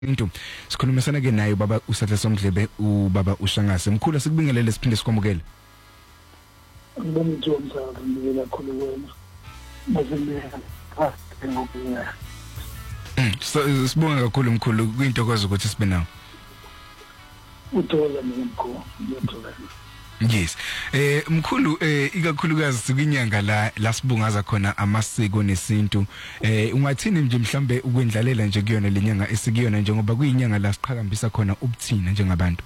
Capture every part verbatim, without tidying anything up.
Into sikhulumisana ke naye baba uSatha Somdlebe ubaba uShangase mkhulu sikubingelele siphinde sikwamukele. Ngomjonga ngibela khulu wena. Mazimela ha ngokubinga. Mm sibonga kakhulu mkhulu kuyintokozo ukuthi sibe nawo. Uthola mkhulu ngiyathola. Yes. Eh mkhulu eh ikakhulukazi sikunyanga la lasibungaza khona amasiko nesintu. Eh ungathini nje mhlambe ukwendlalela nje kuyona lenyanga esikuyona njengoba kuyinyanga la siqhakambisa khona ubuthina njengabantu.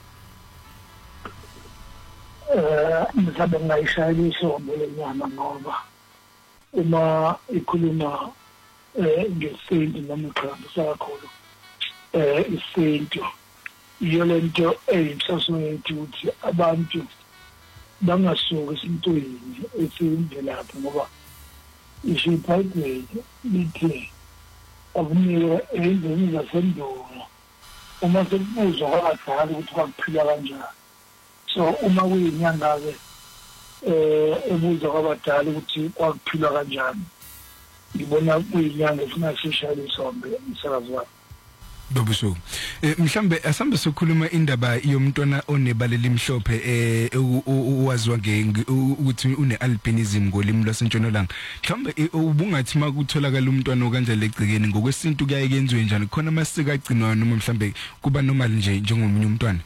Eh mhlawumbe ngayishayisho ngelenyanga ngoba uma ikhuluma eh ngesintu noma iqhakambisa kakhulu eh isintu iyo lento eyinhloso yethu ukuthi abantu bangasuka esintweni esimvelaphi ngoba isho iBhayibheli lithi akunikwe ezindlini zasendulo uma sekubuzwa kwabadala ukuthi kwakuphila kanjani. So uma kuyinyanga-ke eh ebuzwa kwabadala ukuthi kwakuphila kanjani ngibona kuyinyanga efuna sishayele isombe umsakazi wami. Babusuku eh mhlambe asambe sokhuluma indaba yomntwana onebala limhlophe eh uwaziwa ukuthi une albinism ngolimi lwasentshonalanga mhlambe ubungathi makutholakala umntwana kanjalo egcikeni ngokwesintu kuyaye kwenziwe njani khona amasiko agcinwayo noma mhlambe kuba normal nje njengomunye umntwana.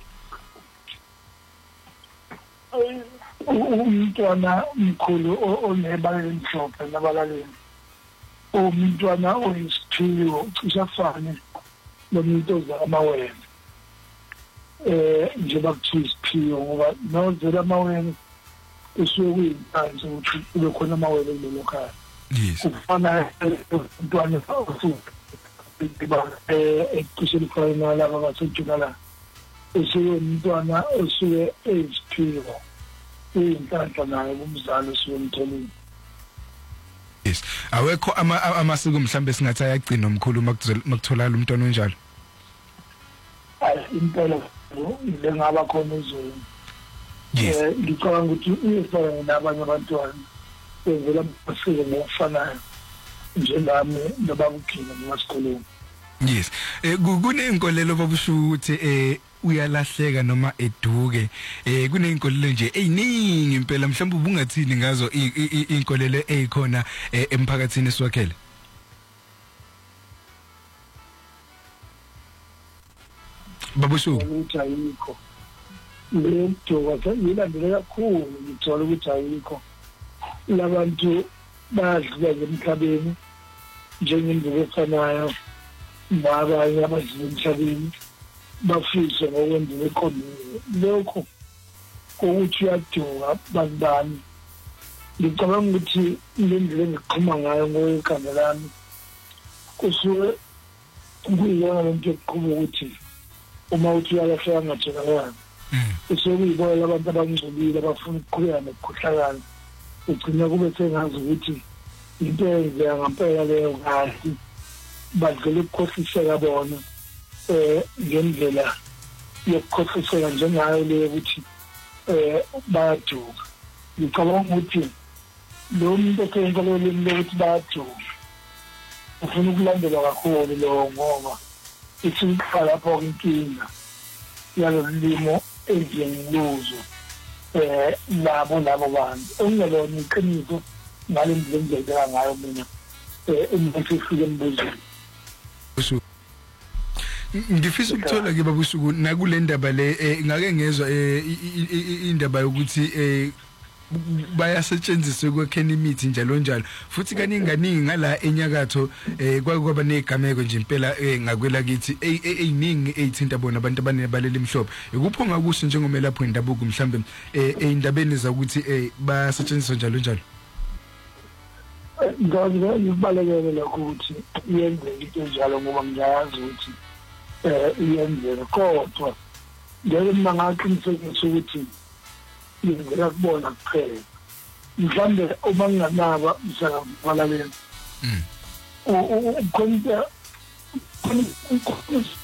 Umntwana mkhulu onebala limhlophe nabalaleni umntwana oyisiphiwo cishe afane nomuntu zamawele eh njengoba kuthiwa isiphiwo ngoba nozela amawele usuke kuyintanzi ukuthi kube khona amawele kulelo khaya. Yes. Kufana umntwana osuke eh ekucishe lifana laba basentshonalanga usuke umntwana osuke eyisiphiwo uyintanzi naye kumzali usuke emtholini. Yes. Awekho ama amasiko mhlambe singathi ayagcina omkhulu makutholakala umntwana onjalo. Ay impela le ngaba khona izweni. Yes. Eh ngicabanga ukuthi uyefana nabanye abantwana bevela basike ngokufanayo njengami nabakugcina ngasikoleni. Yes. Eh kunenkolelo babusho ukuthi eh uyalahleka noma eduke eh kunenkolelo nje eyiningi impela mhlawumbe ubungathini ngazo inkolelo ezikhona emphakathini esiwakhele. Babushu ukuthi ayikho le nto yilandele kakhulu ngithola ukuthi ayikho labantu badlula emhlabeni njengendlela efanayo nabanye abadlula emhlabeni bafise ngokwendlela eqondile lokho ukuthi uyaduka bazibani. Ngicabanga ukuthi indlela engiqhuma ngayo ngowekhanda lami kusuke kuyiyona lento eqhuma ukuthi uma uthi uyalahleka ngathekakala kusuke kuyibona abantu abangcolile abafuna ukuqhubeka nokukhohlakala ugcina kube sengazi ukuthi into eyenzeka ngempela leyo kahle badlule ukukhohliseka bona eh ngendlela yokukhohliseka njengayo le ukuthi eh bayaduka. Ngicabanga ukuthi lo muntu okenzelwe ukuthi bayaduka ufuna ukulandela kakhulu lo ngoba isikhala lapho inkinga yalolimo eziyengiluzo eh labo labo bantu ongelona iqiniso ngalendlela engiyibeka ngayo mina eh emfifike embuzweni. Ngifisa ukuthola ke babusuku nakule ndaba le ngake ngezwa indaba yokuthi eh bayasetshenziswa kwekhena imithi njalo njalo futhi kaningi kaningi ngala enyakatho eh kwaba negameko nje impela ngakwela kithi eyiningi ezithinta bona abantu abanebaleli emhlophe ikupho ngakusho njengomelapho indabuko mhlambe eindabeni zakuthi eh bayasetshenziswa njalo njalo. Ngizwe ngibalekele lokho ukuthi iyenze into njalo ngoba ngiyazi ukuthi eh iyenzeka kodwa ngeke mina ngaqinisekisa ukuthi ngizela kubona kuphela mhlambe uma nginganaba msakavala lento mm ukhonza